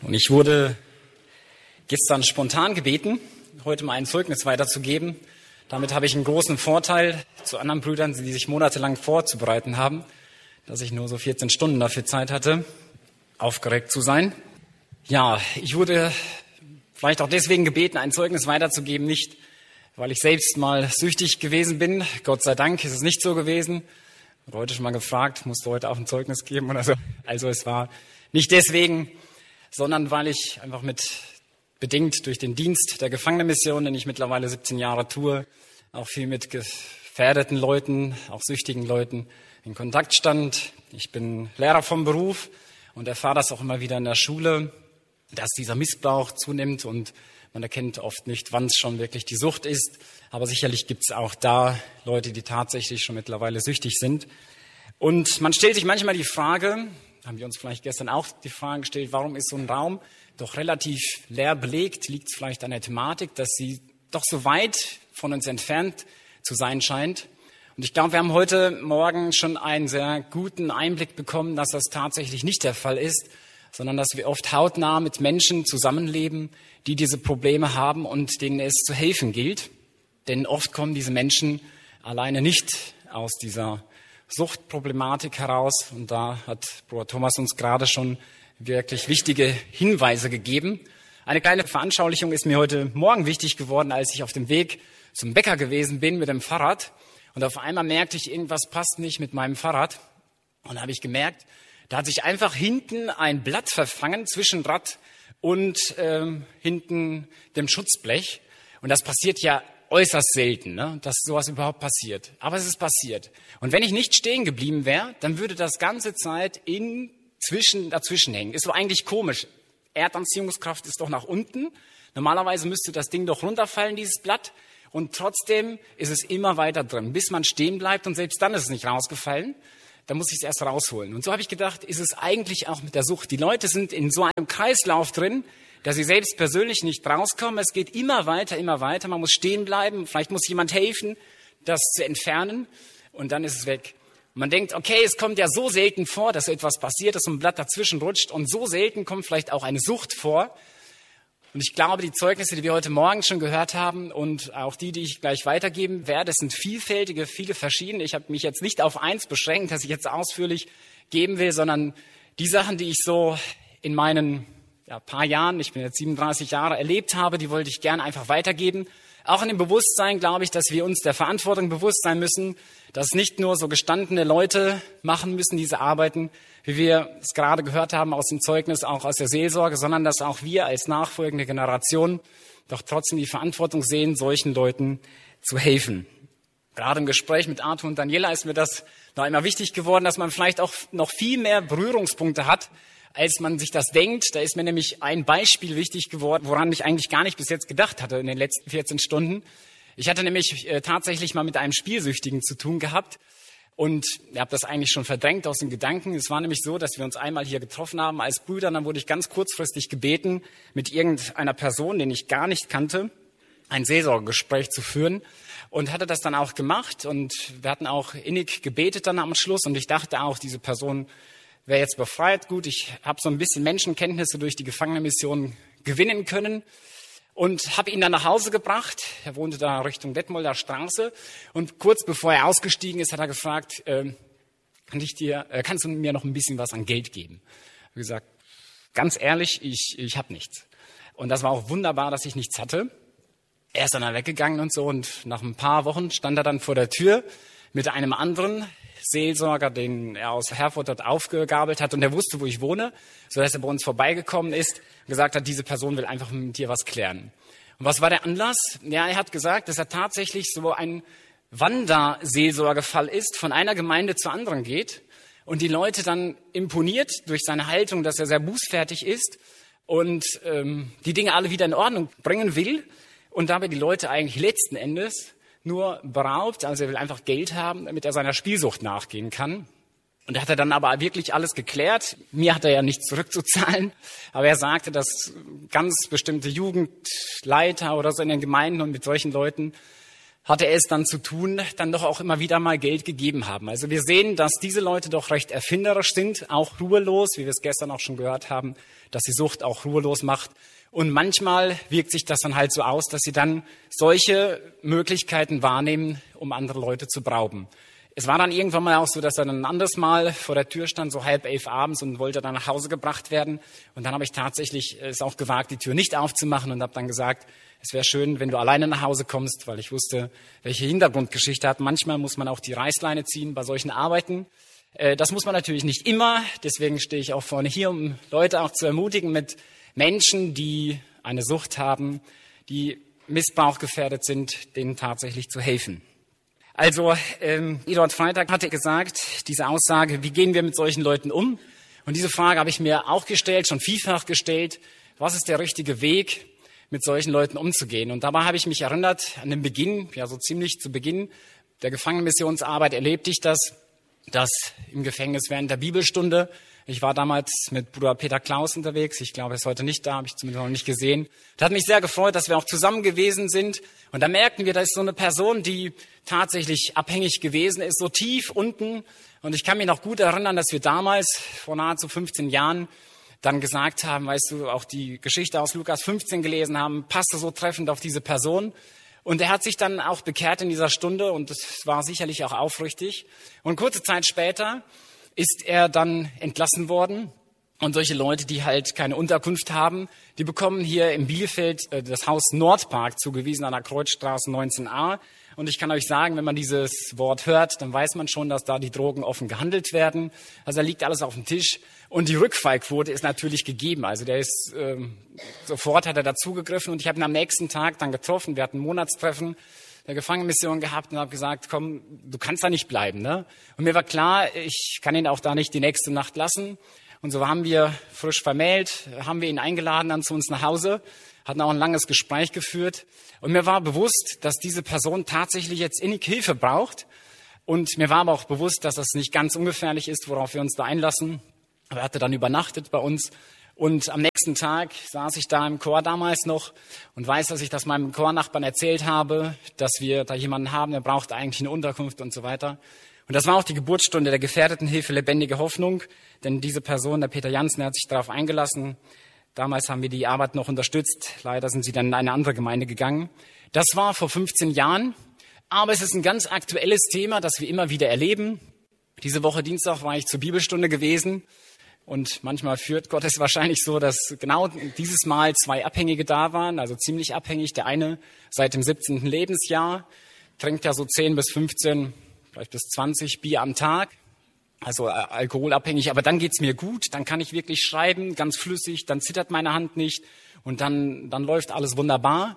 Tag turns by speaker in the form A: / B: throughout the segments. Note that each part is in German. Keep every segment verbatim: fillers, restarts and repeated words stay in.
A: Und ich wurde gestern spontan gebeten, heute mal ein Zeugnis weiterzugeben. Damit habe ich einen großen Vorteil zu anderen Brüdern, die sich monatelang vorzubereiten haben, dass ich nur so vierzehn Stunden dafür Zeit hatte, aufgeregt zu sein. Ja, ich wurde vielleicht auch deswegen gebeten, ein Zeugnis weiterzugeben, nicht weil ich selbst mal süchtig gewesen bin. Gott sei Dank ist es nicht so gewesen. Ich wurde heute schon mal gefragt, musst du heute auch ein Zeugnis geben oder so. Also es war nicht deswegen, sondern weil ich einfach mit, bedingt durch den Dienst der Gefangenenmission, den ich mittlerweile siebzehn Jahre tue, auch viel mit gefährdeten Leuten, auch süchtigen Leuten in Kontakt stand. Ich bin Lehrer vom Beruf und erfahre das auch immer wieder in der Schule, dass dieser Missbrauch zunimmt und man erkennt oft nicht, wann es schon wirklich die Sucht ist. Aber sicherlich gibt es auch da Leute, die tatsächlich schon mittlerweile süchtig sind. Und man stellt sich manchmal die Frage, haben wir uns vielleicht gestern auch die Frage gestellt, warum ist so ein Raum doch relativ leer belegt? Liegt es vielleicht an der Thematik, dass sie doch so weit von uns entfernt zu sein scheint? Und ich glaube, wir haben heute Morgen schon einen sehr guten Einblick bekommen, dass das tatsächlich nicht der Fall ist, sondern dass wir oft hautnah mit Menschen zusammenleben, die diese Probleme haben und denen es zu helfen gilt. Denn oft kommen diese Menschen alleine nicht aus dieser Suchtproblematik heraus. Und da hat Bruder Thomas uns gerade schon wirklich wichtige Hinweise gegeben. Eine kleine Veranschaulichung ist mir heute Morgen wichtig geworden, als ich auf dem Weg zum Bäcker gewesen bin mit dem Fahrrad. Und auf einmal merkte ich, irgendwas passt nicht mit meinem Fahrrad. Und da habe ich gemerkt, da hat sich einfach hinten ein Blatt verfangen zwischen Rad und ähm, hinten dem Schutzblech. Und das passiert ja äußerst selten, ne, dass sowas überhaupt passiert. Aber es ist passiert. Und wenn ich nicht stehen geblieben wäre, dann würde das ganze Zeit in zwischen, dazwischen hängen. Ist so eigentlich komisch. Erdanziehungskraft ist doch nach unten. Normalerweise müsste das Ding doch runterfallen, dieses Blatt. Und trotzdem ist es immer weiter drin, bis man stehen bleibt. Und selbst dann ist es nicht rausgefallen. Da muss ich es erst rausholen. Und so habe ich gedacht, ist es eigentlich auch mit der Sucht. Die Leute sind in so einem Kreislauf drin, dass sie selbst persönlich nicht rauskommen. Es geht immer weiter, immer weiter. Man muss stehen bleiben. Vielleicht muss jemand helfen, das zu entfernen. Und dann ist es weg. Und man denkt, okay, es kommt ja so selten vor, dass so etwas passiert, dass so ein Blatt dazwischen rutscht. Und so selten kommt vielleicht auch eine Sucht vor. Und ich glaube, die Zeugnisse, die wir heute Morgen schon gehört haben und auch die, die ich gleich weitergeben werde, sind vielfältige, viele verschiedene. Ich habe mich jetzt nicht auf eins beschränkt, das ich jetzt ausführlich geben will, sondern die Sachen, die ich so in meinen ja, paar Jahren, ich bin jetzt siebenunddreißig Jahre, erlebt habe, die wollte ich gerne einfach weitergeben. Auch in dem Bewusstsein, glaube ich, dass wir uns der Verantwortung bewusst sein müssen, dass nicht nur so gestandene Leute machen müssen, diese Arbeiten, wie wir es gerade gehört haben aus dem Zeugnis, auch aus der Seelsorge, sondern dass auch wir als nachfolgende Generation doch trotzdem die Verantwortung sehen, solchen Leuten zu helfen. Gerade im Gespräch mit Arthur und Daniela ist mir das noch einmal wichtig geworden, dass man vielleicht auch noch viel mehr Berührungspunkte hat, als man sich das denkt. Da ist mir nämlich ein Beispiel wichtig geworden, woran ich eigentlich gar nicht bis jetzt gedacht hatte in den letzten vierzehn Stunden. Ich hatte nämlich äh, tatsächlich mal mit einem Spielsüchtigen zu tun gehabt und ich habe das eigentlich schon verdrängt aus den Gedanken. Es war nämlich so, dass wir uns einmal hier getroffen haben als Brüder. Dann wurde ich ganz kurzfristig gebeten, mit irgendeiner Person, den ich gar nicht kannte, ein Seelsorgegespräch zu führen und hatte das dann auch gemacht. Und wir hatten auch innig gebetet dann am Schluss und ich dachte auch, diese Person wäre jetzt befreit. Gut, ich habe so ein bisschen Menschenkenntnisse durch die Gefangenenmission gewinnen können und habe ihn dann nach Hause gebracht. Er wohnte da Richtung Detmolder Straße und kurz bevor er ausgestiegen ist, hat er gefragt, äh, kann ich dir, äh, kannst du mir noch ein bisschen was an Geld geben? Ich habe gesagt, ganz ehrlich, ich, ich habe nichts. Und das war auch wunderbar, dass ich nichts hatte. Er ist dann weggegangen und so und nach ein paar Wochen stand er dann vor der Tür mit einem anderen Seelsorger, den er aus Herford dort aufgegabelt hat und der wusste, wo ich wohne, sodass er bei uns vorbeigekommen ist und gesagt hat, diese Person will einfach mit dir was klären. Und was war der Anlass? Ja, er hat gesagt, dass er tatsächlich so ein Wanderseelsorgefall ist, von einer Gemeinde zur anderen geht und die Leute dann imponiert durch seine Haltung, dass er sehr bußfertig ist und ähm, die Dinge alle wieder in Ordnung bringen will und dabei die Leute eigentlich letzten Endes nur beraubt, also er will einfach Geld haben, damit er seiner Spielsucht nachgehen kann. Und er hat er dann aber wirklich alles geklärt. Mir hat er ja nichts zurückzuzahlen, aber er sagte, dass ganz bestimmte Jugendleiter oder so in den Gemeinden und mit solchen Leuten hatte er es dann zu tun, dann doch auch immer wieder mal Geld gegeben haben. Also wir sehen, dass diese Leute doch recht erfinderisch sind, auch ruhelos, wie wir es gestern auch schon gehört haben, dass die Sucht auch ruhelos macht. Und manchmal wirkt sich das dann halt so aus, dass sie dann solche Möglichkeiten wahrnehmen, um andere Leute zu berauben. Es war dann irgendwann mal auch so, dass er dann ein anderes Mal vor der Tür stand, so halb elf abends, und wollte dann nach Hause gebracht werden. Und dann habe ich tatsächlich es auch gewagt, die Tür nicht aufzumachen, und habe dann gesagt, es wäre schön, wenn du alleine nach Hause kommst, weil ich wusste, welche Hintergrundgeschichte hat. Manchmal muss man auch die Reißleine ziehen bei solchen Arbeiten. Das muss man natürlich nicht immer. Deswegen stehe ich auch vorne hier, um Leute auch zu ermutigen, mit Menschen, die eine Sucht haben, die missbrauchgefährdet sind, denen tatsächlich zu helfen. Also ähm, Eduard Freitag hatte gesagt, diese Aussage, wie gehen wir mit solchen Leuten um? Und diese Frage habe ich mir auch gestellt, schon vielfach gestellt. Was ist der richtige Weg, mit solchen Leuten umzugehen? Und dabei habe ich mich erinnert an den Beginn, ja so ziemlich zu Beginn der Gefangenenmissionsarbeit erlebte ich das, dass im Gefängnis während der Bibelstunde, ich war damals mit Bruder Peter Klaus unterwegs, ich glaube, er ist heute nicht da, habe ich zumindest noch nicht gesehen. Das hat mich sehr gefreut, dass wir auch zusammen gewesen sind. Und da merkten wir, da ist so eine Person, die tatsächlich abhängig gewesen ist, so tief unten. Und ich kann mich noch gut erinnern, dass wir damals, vor nahezu fünfzehn Jahren, dann gesagt haben, weißt du, auch die Geschichte aus Lukas fünfzehn gelesen haben, passte so treffend auf diese Person. Und er hat sich dann auch bekehrt in dieser Stunde, und das war sicherlich auch aufrichtig. Und kurze Zeit später ist er dann entlassen worden. Und solche Leute, die halt keine Unterkunft haben, die bekommen hier in Bielefeld äh, das Haus Nordpark zugewiesen an der Kreuzstraße neunzehn a. Und ich kann euch sagen, wenn man dieses Wort hört, dann weiß man schon, dass da die Drogen offen gehandelt werden. Also da liegt alles auf dem Tisch. Und die Rückfallquote ist natürlich gegeben. Also der ist, ähm, sofort hat er dazugegriffen, und ich habe ihn am nächsten Tag dann getroffen. Wir hatten ein Monatstreffen der Gefangenenmission gehabt und habe gesagt, komm, du kannst da nicht bleiben, ne? Und mir war klar, ich kann ihn auch da nicht die nächste Nacht lassen. Und so haben wir frisch vermählt, haben wir ihn eingeladen dann zu uns nach Hause, hatten auch ein langes Gespräch geführt. Und mir war bewusst, dass diese Person tatsächlich jetzt innig Hilfe braucht. Und mir war aber auch bewusst, dass das nicht ganz ungefährlich ist, worauf wir uns da einlassen. Er hatte dann übernachtet bei uns. Und am nächsten Tag saß ich da im Chor damals noch und weiß, dass ich das meinem Chornachbarn erzählt habe, dass wir da jemanden haben, der braucht eigentlich eine Unterkunft und so weiter. Und das war auch die Geburtsstunde der Gefährdetenhilfe Lebendige Hoffnung, denn diese Person, der Peter Jansen, der hat sich darauf eingelassen. Damals haben wir die Arbeit noch unterstützt. Leider sind sie dann in eine andere Gemeinde gegangen. Das war vor fünfzehn Jahren, aber es ist ein ganz aktuelles Thema, das wir immer wieder erleben. Diese Woche Dienstag war ich zur Bibelstunde gewesen. Und manchmal führt Gott es wahrscheinlich so, dass genau dieses Mal zwei Abhängige da waren, also ziemlich abhängig. Der eine seit dem siebzehnten Lebensjahr, trinkt ja so zehn bis fünfzehn, vielleicht bis zwanzig Bier am Tag, also alkoholabhängig. Aber dann geht's mir gut, dann kann ich wirklich schreiben, ganz flüssig, dann zittert meine Hand nicht und dann, dann läuft alles wunderbar.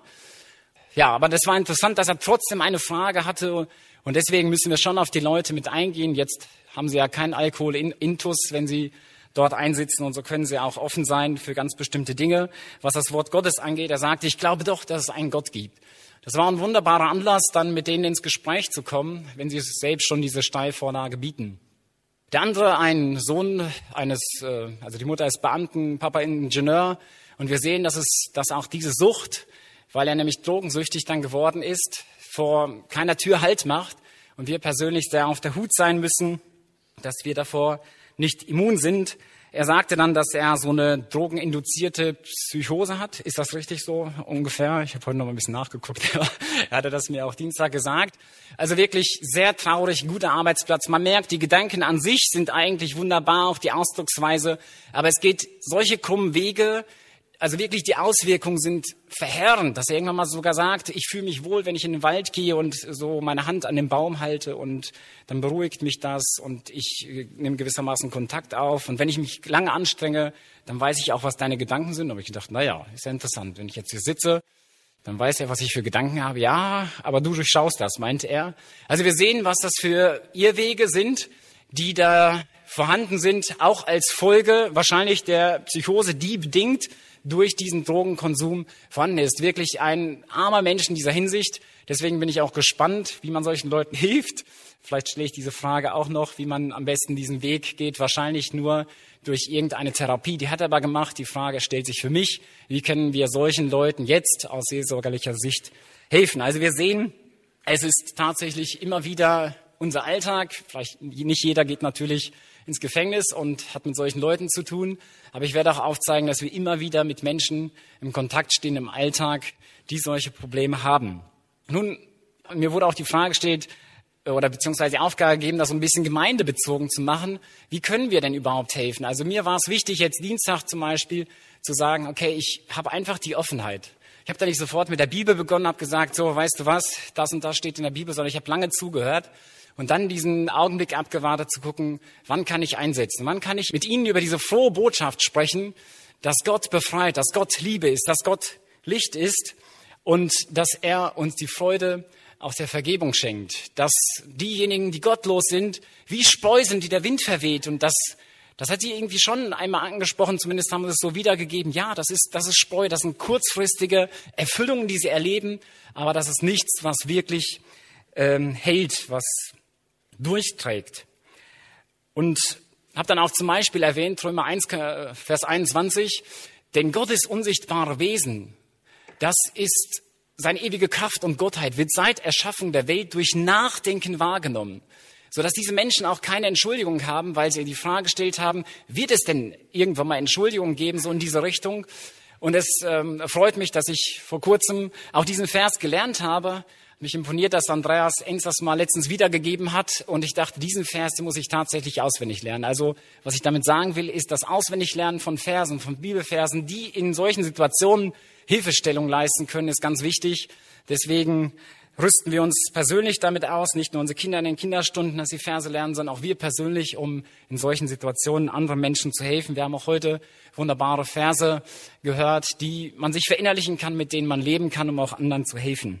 A: Ja, aber das war interessant, dass er trotzdem eine Frage hatte, und deswegen müssen wir schon auf die Leute mit eingehen. Jetzt haben sie ja keinen Alkohol-Intus, wenn sie dort einsitzen, und so können sie auch offen sein für ganz bestimmte Dinge, was das Wort Gottes angeht. Er sagte, ich glaube doch, dass es einen Gott gibt. Das war ein wunderbarer Anlass, dann mit denen ins Gespräch zu kommen, wenn sie selbst schon diese Steilvorlage bieten. Der andere, ein Sohn eines, also die Mutter ist Beamten, Papa Ingenieur, und wir sehen, dass es, dass auch diese Sucht, weil er nämlich drogensüchtig dann geworden ist, vor keiner Tür Halt macht, und wir persönlich sehr auf der Hut sein müssen, dass wir davor nicht immun sind. Er sagte dann, dass er so eine drogeninduzierte Psychose hat. Ist das richtig so ungefähr? Ich habe heute noch mal ein bisschen nachgeguckt. Er hatte das mir auch Dienstag gesagt. Also wirklich sehr traurig, guter Arbeitsplatz. Man merkt, die Gedanken an sich sind eigentlich wunderbar, auch die Ausdrucksweise. Aber es geht solche krummen Wege. Also wirklich, die Auswirkungen sind verheerend, dass er irgendwann mal sogar sagt, ich fühle mich wohl, wenn ich in den Wald gehe und so meine Hand an den Baum halte, und dann beruhigt mich das und ich nehme gewissermaßen Kontakt auf. Und wenn ich mich lange anstrenge, dann weiß ich auch, was deine Gedanken sind. Aber ich dachte, na ja, ist ja interessant. Wenn ich jetzt hier sitze, dann weiß er, was ich für Gedanken habe. Ja, aber du durchschaust das, meinte er. Also wir sehen, was das für Irrwege sind, die da vorhanden sind, auch als Folge wahrscheinlich der Psychose, die bedingt durch diesen Drogenkonsum vorhanden ist. Wirklich ein armer Mensch in dieser Hinsicht. Deswegen bin ich auch gespannt, wie man solchen Leuten hilft. Vielleicht stelle ich diese Frage auch noch, wie man am besten diesen Weg geht. Wahrscheinlich nur durch irgendeine Therapie. Die hat er aber gemacht. Die Frage stellt sich für mich, wie können wir solchen Leuten jetzt aus seelsorgerlicher Sicht helfen? Also wir sehen, Es ist tatsächlich immer wieder unser Alltag. Vielleicht nicht jeder geht natürlich ins Gefängnis und hat mit solchen Leuten zu tun. Aber ich werde auch aufzeigen, dass wir immer wieder mit Menschen im Kontakt stehen im Alltag, die solche Probleme haben. Nun, mir wurde auch die Frage gestellt, oder beziehungsweise die Aufgabe gegeben, das so ein bisschen gemeindebezogen zu machen. Wie können wir denn überhaupt helfen? Also mir war es wichtig, jetzt Dienstag zum Beispiel zu sagen, okay, ich habe einfach die Offenheit. Ich habe da nicht sofort mit der Bibel begonnen, habe gesagt, so, weißt du was, das und das steht in der Bibel, sondern ich habe lange zugehört und dann diesen Augenblick abgewartet zu gucken, wann kann ich einsetzen? Wann kann ich mit Ihnen über diese frohe Botschaft sprechen, dass Gott befreit, dass Gott Liebe ist, dass Gott Licht ist und dass er uns die Freude auch der Vergebung schenkt, dass diejenigen, die gottlos sind, wie Spreu sind, die der Wind verweht. Und das, das hat sie irgendwie schon einmal angesprochen, zumindest haben wir es so wiedergegeben. Ja, das ist, das ist Spreu, das sind kurzfristige Erfüllungen, die sie erleben, aber das ist nichts, was wirklich ähm, hält, was durchträgt. Und habe dann auch zum Beispiel erwähnt, Römer eins, Vers einundzwanzig, denn Gottes unsichtbare Wesen, das ist seine ewige Kraft und Gottheit wird seit Erschaffung der Welt durch Nachdenken wahrgenommen, sodass diese Menschen auch keine Entschuldigung haben, weil sie die Frage gestellt haben, wird es denn irgendwann mal Entschuldigungen geben, so in diese Richtung? Und es ähm, freut mich, dass ich vor kurzem auch diesen Vers gelernt habe. Mich imponiert, dass Andreas Enz das mal letztens wiedergegeben hat. Und ich dachte, diesen Vers, den muss ich tatsächlich auswendig lernen. Also was ich damit sagen will, ist das Auswendiglernen von Versen, von Bibelversen, die in solchen Situationen Hilfestellung leisten können, ist ganz wichtig. Deswegen rüsten wir uns persönlich damit aus, nicht nur unsere Kinder in den Kinderstunden, dass sie Verse lernen, sondern auch wir persönlich, um in solchen Situationen anderen Menschen zu helfen. Wir haben auch heute wunderbare Verse gehört, die man sich verinnerlichen kann, mit denen man leben kann, um auch anderen zu helfen.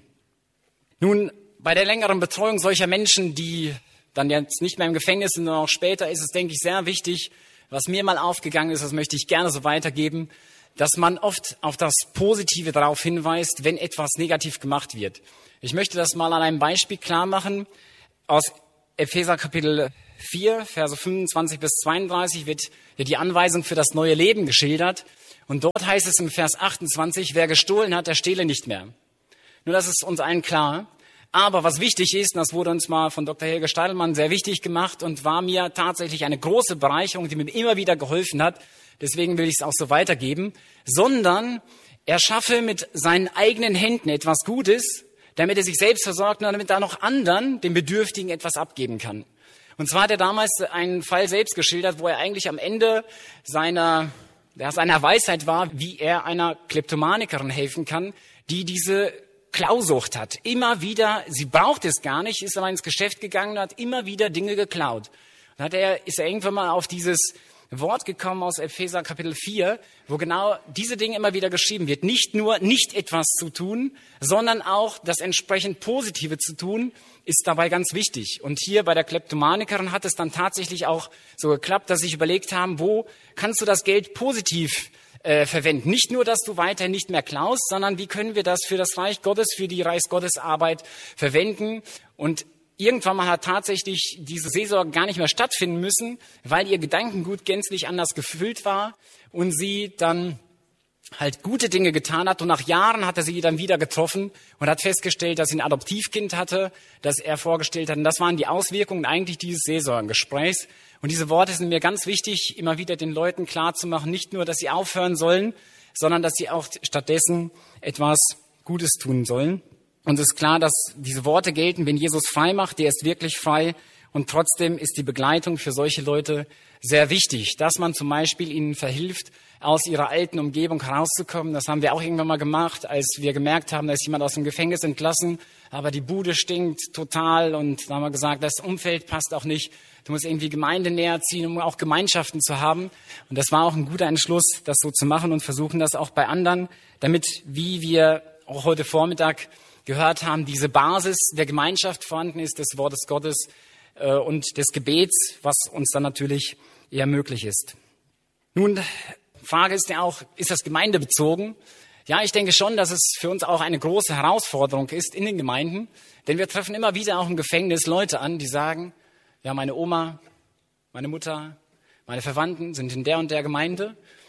A: Nun, bei der längeren Betreuung solcher Menschen, die dann jetzt nicht mehr im Gefängnis sind, sondern auch später, ist es, denke ich, sehr wichtig, was mir mal aufgegangen ist, das möchte ich gerne so weitergeben, dass man oft auf das Positive darauf hinweist, wenn etwas negativ gemacht wird. Ich möchte das mal an einem Beispiel klar machen. Aus Epheser Kapitel vier, Verse fünfundzwanzig bis zweiunddreißig wird ja die Anweisung für das neue Leben geschildert. Und dort heißt es im Vers achtundzwanzig, wer gestohlen hat, der stehle nicht mehr. Nur das ist uns allen klar. Aber was wichtig ist, und das wurde uns mal von Doktor Helge Steidelmann sehr wichtig gemacht und war mir tatsächlich eine große Bereicherung, die mir immer wieder geholfen hat, deswegen will ich es auch so weitergeben, sondern er schaffe mit seinen eigenen Händen etwas Gutes, damit er sich selbst versorgt und damit er noch anderen, den Bedürftigen, etwas abgeben kann. Und zwar hat er damals einen Fall selbst geschildert, wo er eigentlich am Ende seiner, ja, seiner Weisheit war, wie er einer Kleptomanikerin helfen kann, die diese Klausucht hat. Immer wieder, sie braucht es gar nicht, ist aber ins Geschäft gegangen und hat immer wieder Dinge geklaut. Dann hat er, ist er irgendwann mal auf dieses Wort gekommen aus Epheser Kapitel vier, wo genau diese Dinge immer wieder geschrieben wird. Nicht nur nicht etwas zu tun, sondern auch das entsprechend Positive zu tun, ist dabei ganz wichtig. Und hier bei der Kleptomanikerin hat es dann tatsächlich auch so geklappt, dass sie sich überlegt haben, wo kannst du das Geld positiv äh, verwenden? Nicht nur, dass du weiter nicht mehr klaust, sondern wie können wir das für das Reich Gottes, für die Reichsgottesarbeit verwenden? Und irgendwann mal hat tatsächlich diese Seelsorge gar nicht mehr stattfinden müssen, weil ihr Gedankengut gänzlich anders gefüllt war und sie dann halt gute Dinge getan hat. Und nach Jahren hat er sie dann wieder getroffen und hat festgestellt, dass sie ein Adoptivkind hatte, das er vorgestellt hat. Und das waren die Auswirkungen eigentlich dieses Seelsorgengesprächs. Und diese Worte sind mir ganz wichtig, immer wieder den Leuten klarzumachen, nicht nur, dass sie aufhören sollen, sondern dass sie auch stattdessen etwas Gutes tun sollen. Und es ist klar, dass diese Worte gelten, wenn Jesus frei macht, der ist wirklich frei. Und trotzdem ist die Begleitung für solche Leute sehr wichtig, dass man zum Beispiel ihnen verhilft, aus ihrer alten Umgebung herauszukommen. Das haben wir auch irgendwann mal gemacht, als wir gemerkt haben, da ist jemand aus dem Gefängnis entlassen, aber die Bude stinkt total. Und da haben wir gesagt, das Umfeld passt auch nicht. Du musst irgendwie Gemeinde näher ziehen, um auch Gemeinschaften zu haben. Und das war auch ein guter Entschluss, das so zu machen und versuchen das auch bei anderen, damit, wie wir auch heute Vormittag gehört haben, diese Basis der Gemeinschaft vorhanden ist, des Wortes Gottes äh, und des Gebets, was uns dann natürlich eher möglich ist. Nun, Frage ist ja auch, ist das gemeindebezogen? Ja, ich denke schon, dass es für uns auch eine große Herausforderung ist in den Gemeinden, denn wir treffen immer wieder auch im Gefängnis Leute an, die sagen, ja, meine Oma, meine Mutter, meine Verwandten sind in der und der Gemeinde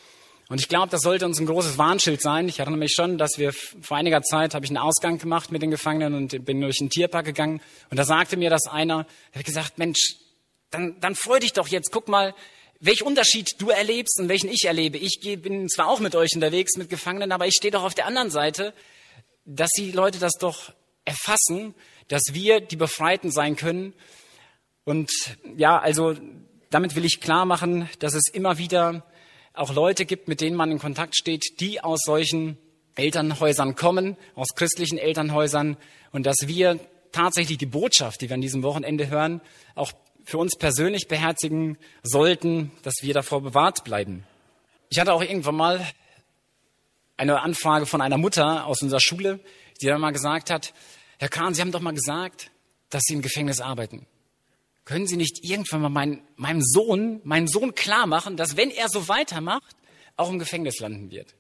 A: Und ich glaube, das sollte uns ein großes Warnschild sein. Ich erinnere mich schon, dass wir vor einiger Zeit, habe ich einen Ausgang gemacht mit den Gefangenen und bin durch den Tierpark gegangen. Und da sagte mir das einer, der hat gesagt, Mensch, dann, dann freu dich doch jetzt, guck mal, welchen Unterschied du erlebst und welchen ich erlebe. Ich bin zwar auch mit euch unterwegs, mit Gefangenen, aber ich stehe doch auf der anderen Seite, dass die Leute das doch erfassen, dass wir die Befreiten sein können. Und ja, also damit will ich klar machen, dass es immer wieder auch Leute gibt, mit denen man in Kontakt steht, die aus solchen Elternhäusern kommen, aus christlichen Elternhäusern, und dass wir tatsächlich die Botschaft, die wir an diesem Wochenende hören, auch für uns persönlich beherzigen sollten, dass wir davor bewahrt bleiben. Ich hatte auch irgendwann mal eine Anfrage von einer Mutter aus unserer Schule, die dann mal gesagt hat, Herr Kahn, Sie haben doch mal gesagt, dass Sie im Gefängnis arbeiten. Können Sie nicht irgendwann mal mein, meinem Sohn, meinen Sohn klar machen, dass wenn er so weitermacht, auch im Gefängnis landen wird?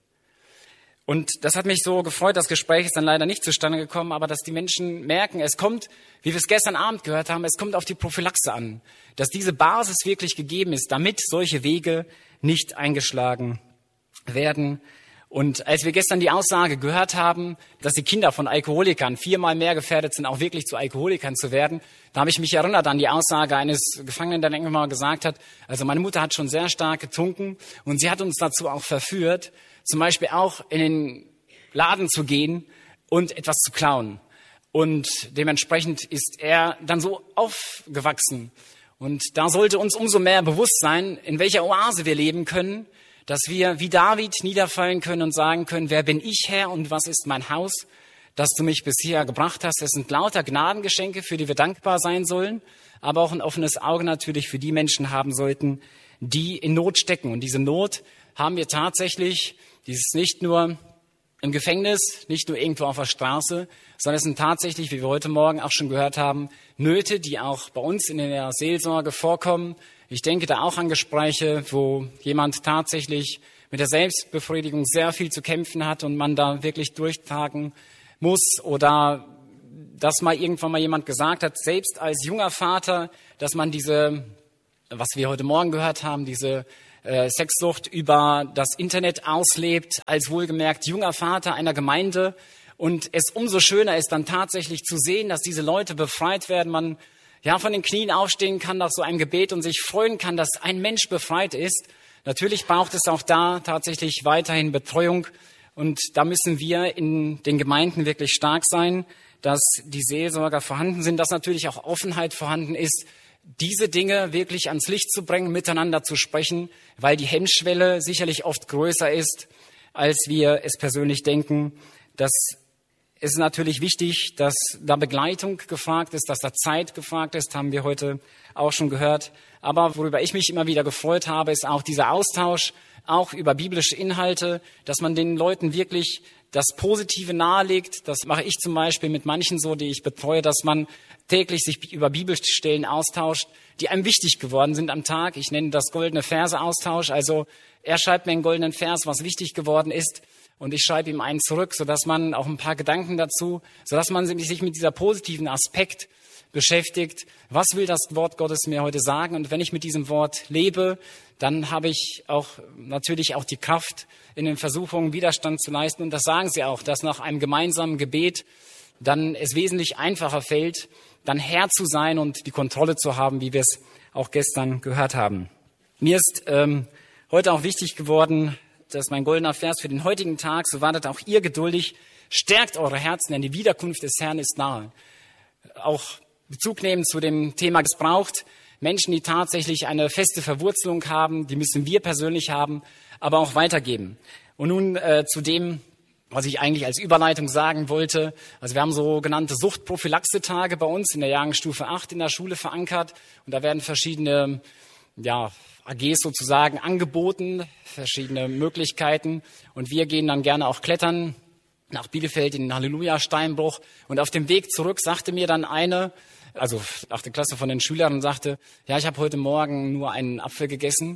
A: Und das hat mich so gefreut. Das Gespräch ist dann leider nicht zustande gekommen, aber dass die Menschen merken, es kommt, wie wir es gestern Abend gehört haben, es kommt auf die Prophylaxe an, dass diese Basis wirklich gegeben ist, damit solche Wege nicht eingeschlagen werden. Und als wir gestern die Aussage gehört haben, dass die Kinder von Alkoholikern viermal mehr gefährdet sind, auch wirklich zu Alkoholikern zu werden, da habe ich mich erinnert an die Aussage eines Gefangenen, der irgendwann mal gesagt hat, also meine Mutter hat schon sehr stark getrunken und sie hat uns dazu auch verführt, zum Beispiel auch in den Laden zu gehen und etwas zu klauen. Und dementsprechend ist er dann so aufgewachsen. Und da sollte uns umso mehr bewusst sein, in welcher Oase wir leben können, dass wir wie David niederfallen können und sagen können, wer bin ich, Herr, und was ist mein Haus, dass du mich bisher gebracht hast. Das sind lauter Gnadengeschenke, für die wir dankbar sein sollen, aber auch ein offenes Auge natürlich für die Menschen haben sollten, die in Not stecken. Und diese Not haben wir tatsächlich, dieses nicht nur im Gefängnis, nicht nur irgendwo auf der Straße, sondern es sind tatsächlich, wie wir heute Morgen auch schon gehört haben, Nöte, die auch bei uns in der Seelsorge vorkommen. Ich denke da auch an Gespräche, wo jemand tatsächlich mit der Selbstbefriedigung sehr viel zu kämpfen hat und man da wirklich durchtragen muss, oder dass mal irgendwann mal jemand gesagt hat, selbst als junger Vater, dass man diese, was wir heute Morgen gehört haben, diese äh, Sexsucht über das Internet auslebt, als wohlgemerkt junger Vater einer Gemeinde. Und es umso schöner ist dann tatsächlich zu sehen, dass diese Leute befreit werden, man ja von den Knien aufstehen kann nach so einem Gebet und sich freuen kann, dass ein Mensch befreit ist. Natürlich braucht es auch da tatsächlich weiterhin Betreuung. Und da müssen wir in den Gemeinden wirklich stark sein, dass die Seelsorger vorhanden sind, dass natürlich auch Offenheit vorhanden ist, diese Dinge wirklich ans Licht zu bringen, miteinander zu sprechen, weil die Hemmschwelle sicherlich oft größer ist, als wir es persönlich denken. Das ist natürlich wichtig, dass da Begleitung gefragt ist, dass da Zeit gefragt ist, haben wir heute auch schon gehört. Aber worüber ich mich immer wieder gefreut habe, ist auch dieser Austausch, auch über biblische Inhalte, dass man den Leuten wirklich das Positive nahelegt. Das mache ich zum Beispiel mit manchen so, die ich betreue, dass man täglich sich über Bibelstellen austauscht, die einem wichtig geworden sind am Tag. Ich nenne das goldene Verse-Austausch. Also er schreibt mir einen goldenen Vers, was wichtig geworden ist, und ich schreibe ihm einen zurück, sodass man auch ein paar Gedanken dazu, sodass man sich mit dieser positiven Aspekt beschäftigt. Was will das Wort Gottes mir heute sagen? Und wenn ich mit diesem Wort lebe, dann habe ich auch natürlich auch die Kraft, in den Versuchungen Widerstand zu leisten. Und das sagen sie auch, dass nach einem gemeinsamen Gebet dann es wesentlich einfacher fällt, dann Herr zu sein und die Kontrolle zu haben, wie wir es auch gestern gehört haben. Mir ist ähm, heute auch wichtig geworden, das ist mein goldener Vers für den heutigen Tag, so wartet auch ihr geduldig, stärkt eure Herzen, denn die Wiederkunft des Herrn ist nahe. Auch Bezug nehmen zu dem Thema, es braucht Menschen, die tatsächlich eine feste Verwurzelung haben, die müssen wir persönlich haben, aber auch weitergeben. Und nun äh, zu dem, was ich eigentlich als Überleitung sagen wollte. Also wir haben sogenannte Suchtprophylaxe-Tage bei uns in der Jahrgangsstufe acht in der Schule verankert, und da werden verschiedene, ja, A Gs sozusagen angeboten, verschiedene Möglichkeiten, und wir gehen dann gerne auch klettern nach Bielefeld in den Halleluja-Steinbruch, und auf dem Weg zurück sagte mir dann eine, also achte Klasse von den Schülern, sagte, ja, ich habe heute Morgen nur einen Apfel gegessen,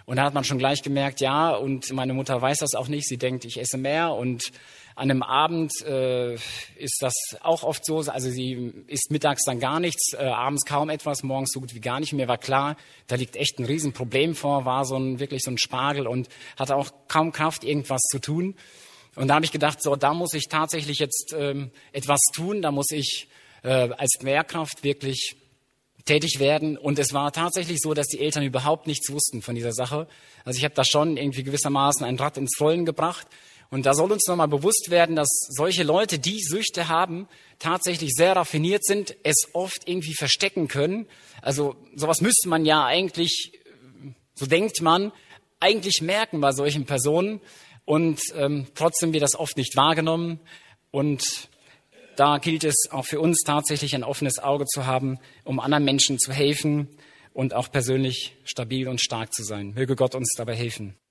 A: Und da hat man schon gleich gemerkt, ja, und meine Mutter weiß das auch nicht. Sie denkt, ich esse mehr. Und an einem Abend äh, ist das auch oft so. Also sie isst mittags dann gar nichts, äh, abends kaum etwas, morgens so gut wie gar nicht. Mir war klar, da liegt echt ein Riesenproblem vor, war so ein wirklich so ein Spargel und hatte auch kaum Kraft, irgendwas zu tun. Und da habe ich gedacht, so, da muss ich tatsächlich jetzt ähm, etwas tun. Da muss ich äh, als Lehrkraft wirklich tätig werden. Und es war tatsächlich so, dass die Eltern überhaupt nichts wussten von dieser Sache. Also ich habe da schon irgendwie gewissermaßen ein Rad ins Rollen gebracht. Und da soll uns nochmal bewusst werden, dass solche Leute, die Süchte haben, tatsächlich sehr raffiniert sind, es oft irgendwie verstecken können. Also sowas müsste man ja eigentlich, so denkt man, eigentlich merken bei solchen Personen. Und ähm, trotzdem wird das oft nicht wahrgenommen. Und da gilt es auch für uns tatsächlich ein offenes Auge zu haben, um anderen Menschen zu helfen und auch persönlich stabil und stark zu sein. Möge Gott uns dabei helfen.